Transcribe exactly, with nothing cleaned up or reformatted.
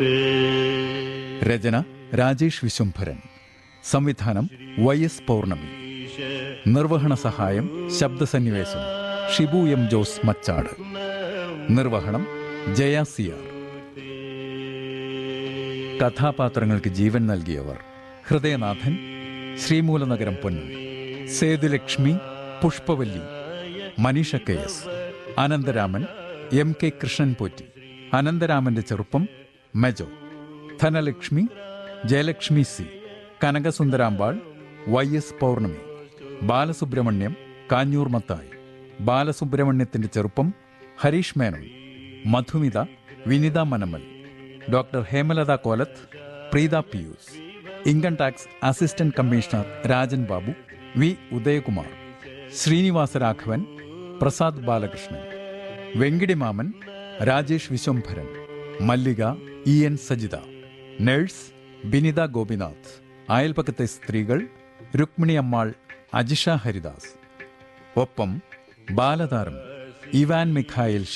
രചന രാജേഷ് വിശ്വംഭരൻ. സംവിധാനം Y S പൗർണമി. നിർവഹണ സഹായം ശബ്ദസന്നിവേശം ഷിബു എം ജോസ് മച്ചാട്. നിർവഹണം ജയ സിയാർ. കഥാപാത്രങ്ങൾക്ക് ജീവൻ നൽകിയവർ: ഹൃദയനാഥൻ ശ്രീമൂലനഗരം പൊന്നു, Sethulakshmi Pushpavalli Manisha K S, Anantharaman M K Krishnan Potti, അനന്തരാമന്റെ ചെറുപ്പം Mejo, Dhanlaxmi Jayalakshmi C, Kanakasundarambal Y S പൗർണമി, ബാലസുബ്രഹ്മണ്യം കാഞ്ഞൂർ മത്തായി, ബാലസുബ്രഹ്മണ്യത്തിന്റെ ചെറുപ്പം Harish Menon, Madhumita Vinitha Manamal, doctor Hemalatha Kolath Preetha Pius, income tax assistant commissioner Rajan Babu V Udayakumar, ശ്രീനിവാസരാഘവൻ Prasad Balakrishnan, വെങ്കിടിമാമൻ Rajesh Vishwambharan, മല്ലിക E N Sajitha, nurse Binitha Gopinath, അയൽപക്കത്തെ സ്ത്രീകൾ രുക്മിണി അമ്മാൾ അജിഷ ഹരിദാസ്. ഒപ്പം ബാലതാരം ഇവാൻ മിഖായിൽ